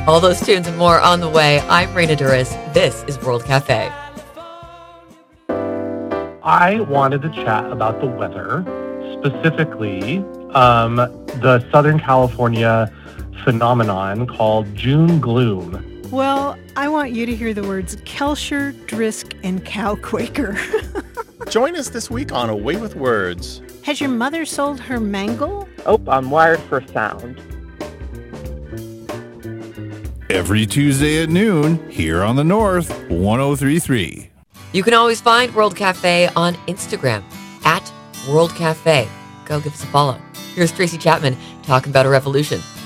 All those tunes and more on the way. I'm Raina Duras. This is World Cafe. I wanted to chat about the weather, specifically the Southern California phenomenon called June gloom. Well, I want you to hear the words Kelcher, Drisk, and Cow Quaker. Join us this week on Away with Words. Has your mother sold her mangle? Oh, I'm wired for sound. Every Tuesday at noon, here on the North, 103.3. You can always find World Cafe on Instagram at World Cafe. Go give us a follow. Here's Tracy Chapman talking about a revolution.